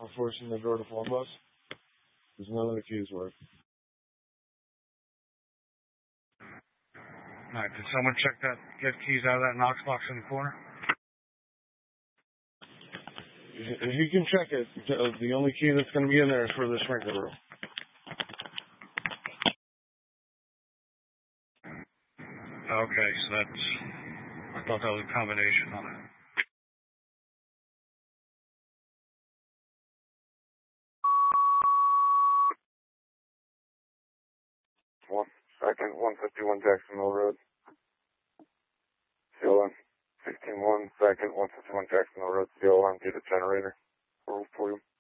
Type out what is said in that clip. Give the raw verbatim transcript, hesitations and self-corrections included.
I'm forcing the door to phone bus. There's none of the keys work. Alright, did someone check that, get keys out of that Knox box in the corner? If you can check it, the only key that's going to be in there is for the sprinkler room. Okay, so that's, I thought that was a combination on it. One second, one fifty-one Jackson Mill Road. C L M. sixteen one second, one fifty-one Jackson Mill Road. C L M, get a generator for, for you.